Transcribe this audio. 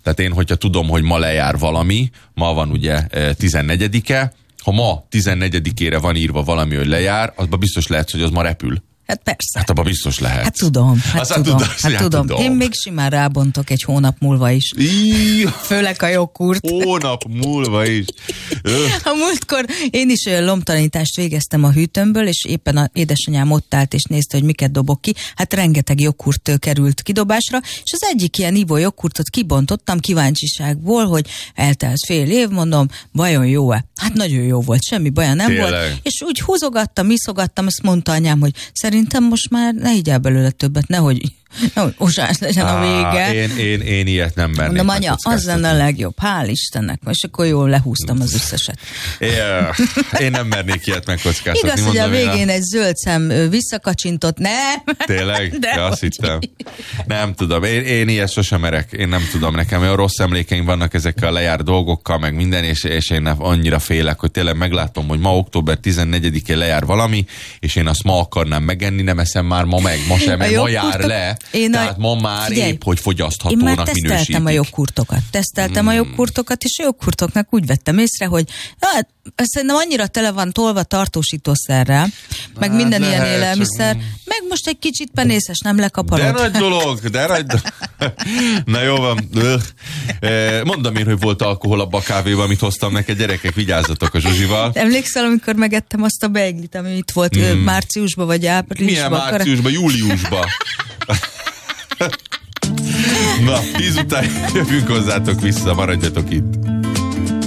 Tehát én, hogyha tudom, hogy ma lejár valami, ma van ugye 14-e, ha ma 14-ére van írva valami, hogy lejár, azban biztos lehet, hogy az ma repül. Hát persze. Hát abban biztos lehet. Hát tudom. Tudom. Én még simán rábontok egy hónap múlva is. Főleg a joghurt. Hónap múlva is. A múltkor én is lombtalanítást végeztem a hűtőmből, és éppen az édesanyám ott állt, és nézte, hogy miket dobok ki. Hát rengeteg joghurt került kidobásra, és az egyik ilyen ivó joghurtot kibontottam kíváncsiságból, hogy eltelt fél év, mondom, vajon jó-e? Hát nagyon jó volt, semmi baja nem volt. És úgy húzogattam, iszogattam, azt mondta anyám, hogy szerintem most már ne higgyál belőle többet, nehogy osás legyen a vége. Én ilyet nem mernék. Mondom, anya, az lenne a legjobb. Hál' Istennek. És akkor jól lehúztam az összeset. Én nem mernék ilyet megkockáztatni. Igaz, hogy a végén egy zöld szem visszakacsintott, nem? Tényleg? De azt hittem. Nem tudom. Én ilyet sosem merek. Én nem tudom. Nekem olyan rossz emlékeim vannak ezekkel a lejár dolgokkal, meg minden, és én annyira félek, hogy tényleg meglátom, hogy ma október 14-én lejár valami, és én azt ma akarnám megenni, nem eszem már ma meg. Ma sem, ma jár le. Tehát ma már épp, hogy fogyaszthatónak minősítik. Én már teszteltem a joghurtokat, és a joghurtoknak úgy vettem észre, hogy hát, szerintem annyira tele van tolva tartósítószerrel, meg minden ilyen élelmiszer, meg most egy kicsit penészes, nem lekaparod. De nagy dolog. Na jó van. Mondom én, hogy volt alkohol abba a kávéban, amit hoztam neked, gyerekek, vigyázzatok a Zsuzsival. Emlékszel, amikor megettem azt a beiglit, ami itt volt márciusban, vagy áprilisban? Milyen márciusban? Júliusban. Na, 10 után jövünk hozzátok vissza, maradjatok itt.